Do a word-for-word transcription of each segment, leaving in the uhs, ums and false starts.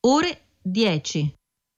ore dieci.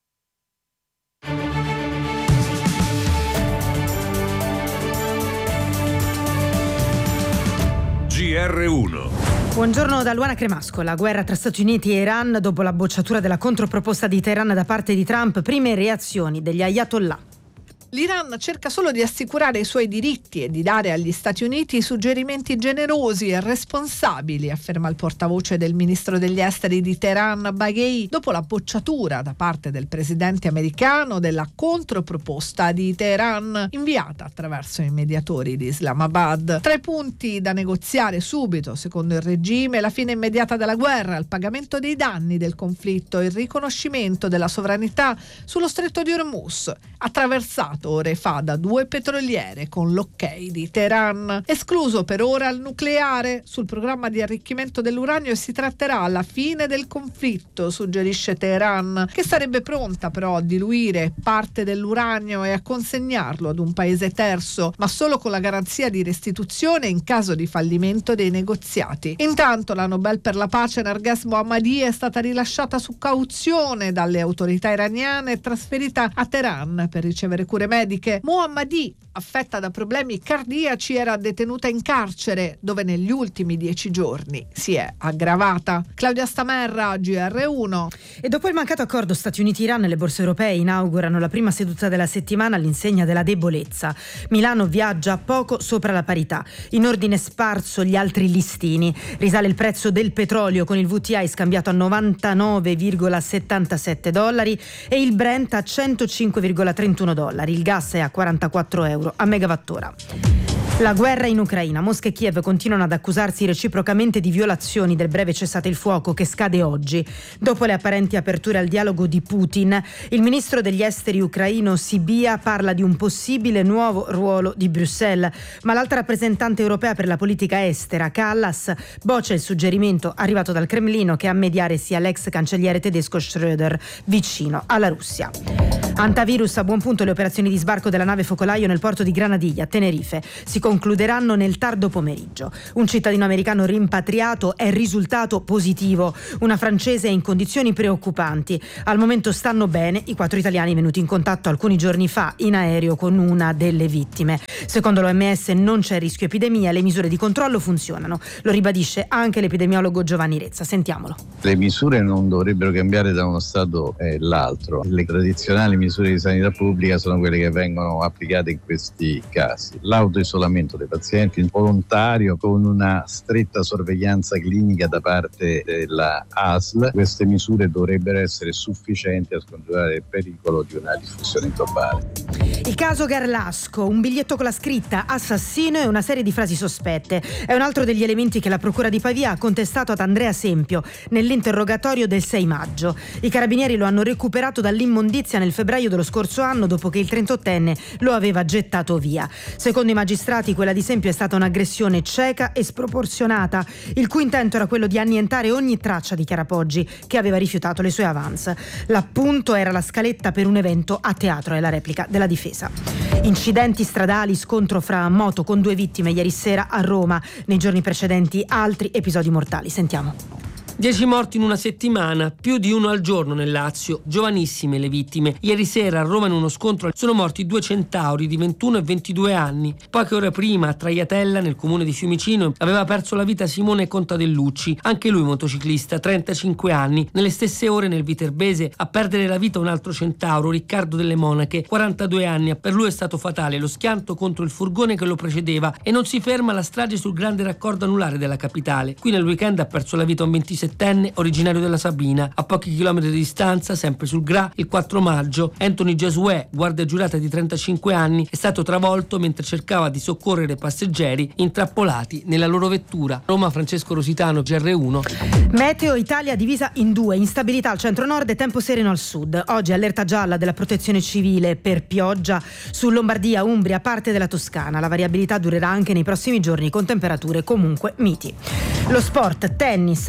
G R uno. Buongiorno da Luana Cremasco. La guerra tra Stati Uniti e Iran dopo la bocciatura della controproposta di Teheran da parte di Trump, prime reazioni degli ayatollah. L'Iran cerca solo di assicurare i suoi diritti e di dare agli Stati Uniti suggerimenti generosi e responsabili, afferma il portavoce del ministro degli esteri di Teheran, Baghei, dopo la bocciatura da parte del presidente americano della controproposta di Teheran, inviata attraverso i mediatori di Islamabad. Tra i punti da negoziare subito, secondo il regime, la fine immediata della guerra, il pagamento dei danni del conflitto, il riconoscimento della sovranità sullo stretto di Hormuz, attraversato ore fa da due petroliere con l'ok di Teheran. Escluso per ora il nucleare. Sul programma di arricchimento dell'uranio si tratterà alla fine del conflitto, suggerisce Teheran, che sarebbe pronta però a diluire parte dell'uranio e a consegnarlo ad un paese terzo, ma solo con la garanzia di restituzione in caso di fallimento dei negoziati. Intanto la Nobel per la pace Narges Mohammadi è stata rilasciata su cauzione dalle autorità iraniane e trasferita a Teheran per ricevere cure mediche. Mohammadi, affetta da problemi cardiaci, era detenuta in carcere, dove negli ultimi dieci giorni si è aggravata. Claudia Stamerra, G R uno. E dopo il mancato accordo Stati Uniti-Iran, le borse europee inaugurano la prima seduta della settimana all'insegna della debolezza. Milano viaggia poco sopra la parità. In ordine sparso gli altri listini. Risale il prezzo del petrolio, con il W T I scambiato a novantanove virgola settantasette dollari e il Brent a centocinque virgola trentuno dollari. Il gas è a quarantaquattro euro a megawattora. La guerra in Ucraina. Mosca e Kiev continuano ad accusarsi reciprocamente di violazioni del breve cessate il fuoco che scade oggi. Dopo le apparenti aperture al dialogo di Putin, il ministro degli esteri ucraino Sibia parla di un possibile nuovo ruolo di Bruxelles, ma l'alta rappresentante europea per la politica estera, Kallas, boccia il suggerimento arrivato dal Cremlino che a mediare sia l'ex cancelliere tedesco Schröder, vicino alla Russia. Antivirus, a buon punto le operazioni di sbarco della nave focolaio nel porto di Granadilla, Tenerife. Si concluderanno nel tardo pomeriggio. Un cittadino americano rimpatriato è risultato positivo. Una francese è in condizioni preoccupanti. Al momento stanno bene i quattro italiani venuti in contatto alcuni giorni fa in aereo con una delle vittime. Secondo l'O M S non c'è rischio epidemia, le misure di controllo funzionano. Lo ribadisce anche l'epidemiologo Giovanni Rezza. Sentiamolo. Le misure non dovrebbero cambiare da uno stato all'altro. Le tradizionali misure di sanità pubblica sono quelle che vengono applicate in questi casi. L'autoisolamento dei pazienti volontario con una stretta sorveglianza clinica da parte della A S L. Queste misure dovrebbero essere sufficienti a scongiurare il pericolo di una diffusione globale. Il caso Garlasco, un biglietto con la scritta assassino e una serie di frasi sospette. È un altro degli elementi che la procura di Pavia ha contestato ad Andrea Sempio nell'interrogatorio del sei maggio. I carabinieri lo hanno recuperato dall'immondizia nel febbraio dello scorso anno dopo che il trentottenne lo aveva gettato via. Secondo i magistrati quella di Sempio è stata un'aggressione cieca e sproporzionata, il cui intento era quello di annientare ogni traccia di Chiara Poggi, che aveva rifiutato le sue avance. L'appunto era la scaletta per un evento a teatro, è la replica della difesa. Incidenti stradali, scontro fra moto con due vittime ieri sera a Roma. Nei giorni precedenti altri episodi mortali. Sentiamo. Dieci morti in una settimana, più di uno al giorno nel Lazio, giovanissime le vittime. Ieri sera a Roma in uno scontro sono morti due centauri di ventuno e ventidue anni. Poche ore prima a Traiatella, nel comune di Fiumicino, aveva perso la vita Simone Contadellucci, anche lui motociclista, trentacinque anni. Nelle stesse ore nel Viterbese a perdere la vita un altro centauro, Riccardo Delle Monache, quarantadue anni. Per lui è stato fatale lo schianto contro il furgone che lo precedeva e non si ferma la strage sul grande raccordo anulare della capitale. Qui nel weekend ha perso la vita un ventisei ventisettenne originario della Sabina. A pochi chilometri di distanza, sempre sul Gra, il quattro maggio, Anthony Giosuè, guardia giurata di trentacinque anni, è stato travolto mentre cercava di soccorrere passeggeri intrappolati nella loro vettura. Roma, Francesco Rositano, G R uno. Meteo Italia divisa in due, instabilità al centro-nord e tempo sereno al sud. Oggi allerta gialla della protezione civile per pioggia su Lombardia, Umbria, parte della Toscana. La variabilità durerà anche nei prossimi giorni con temperature comunque miti. Lo sport, tennis, a Roma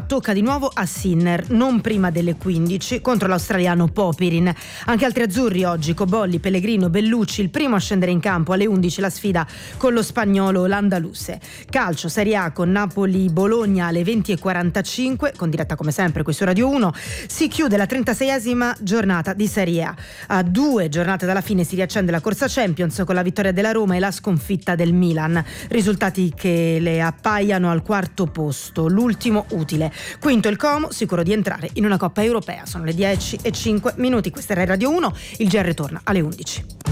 tocca di nuovo a Sinner, non prima delle quindici, contro l'australiano Popirin. Anche altri azzurri oggi, Cobolli, Pellegrino, Bellucci, il primo a scendere in campo alle undici la sfida con lo spagnolo Landaluse. Calcio, Serie A con Napoli-Bologna alle venti e quarantacinque, con diretta come sempre qui su Radio uno. Si chiude la trentaseiesima giornata di Serie A. A due giornate dalla fine si riaccende la corsa Champions con la vittoria della Roma e la sconfitta del Milan. Risultati che le appaiano al quarto posto, l'ultimo utile. Quinto il Como, sicuro di entrare in una Coppa Europea. Sono le dieci e cinque minuti, questa era Radio uno, il G R torna alle undici.